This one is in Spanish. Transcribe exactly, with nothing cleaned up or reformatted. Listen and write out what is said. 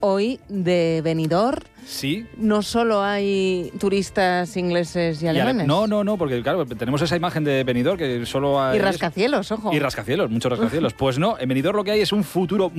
hoy de Benidorm. Sí. No solo hay turistas ingleses y alemanes. Y ale- no, no, no, porque claro, tenemos esa imagen de Benidorm que solo hay... Y rascacielos, ojo. Y rascacielos, muchos rascacielos. Pues no, en Benidorm lo que hay es un futuro